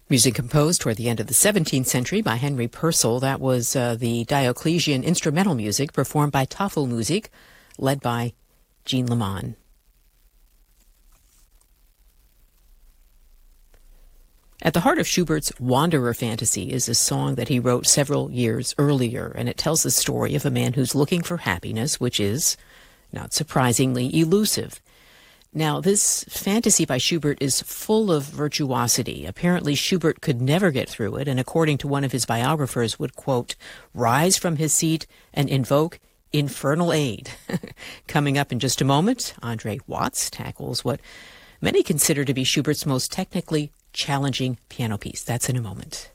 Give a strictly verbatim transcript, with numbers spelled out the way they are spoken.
Music composed toward the end of the seventeenth century by Henry Purcell. That was uh, the Dioclesian instrumental music performed by Tafelmusik, led by Jean Leman. At the heart of Schubert's Wanderer Fantasy is a song that he wrote several years earlier, and it tells the story of a man who's looking for happiness, which is, not surprisingly, elusive. Now, this fantasy by Schubert is full of virtuosity. Apparently, Schubert could never get through it, and according to one of his biographers, would, quote, rise from his seat and invoke infernal aid. Coming up in just a moment, Andre Watts tackles what many consider to be Schubert's most technically challenging piano piece. That's in a moment.